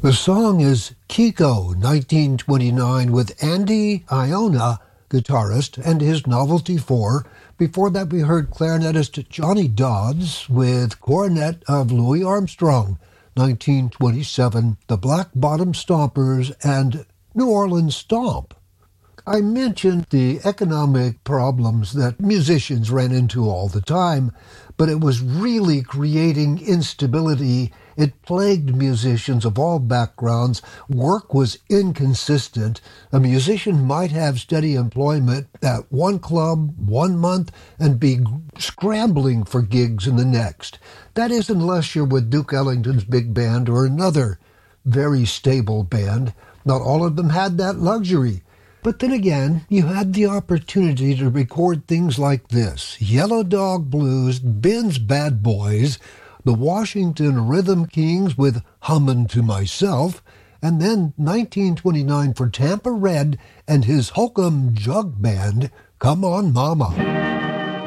The song is Kiko, 1929, with Andy Iona, guitarist, and his Novelty 4. Before that, we heard clarinetist Johnny Dodds with Coronet of Louis Armstrong, 1927, the Black Bottom Stompers, and New Orleans Stomp. I mentioned the economic problems that musicians ran into all the time, but it was really creating instability. It plagued musicians of all backgrounds. Work was inconsistent. A musician might have steady employment at one club 1 month and be scrambling for gigs in the next. That is, unless you're with Duke Ellington's big band or another very stable band. Not all of them had that luxury. But then again, you had the opportunity to record things like this: Yellow Dog Blues, Ben's Bad Boys, the Washington Rhythm Kings with Hummin' to Myself, and then 1929 for Tampa Red and his Hokum Jug Band, Come On Mama.